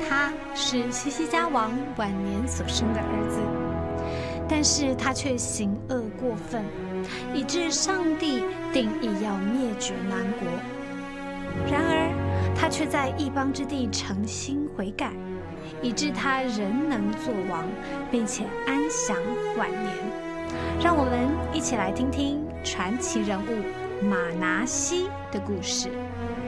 他是西西家王晚年所生的儿子，但是他却行恶过分，以致上帝定意要灭绝南国。然而他却在异邦之地诚心悔改，以致他仍能作王，并且安享晚年。让我们一起来听听传奇人物马拿西的故事。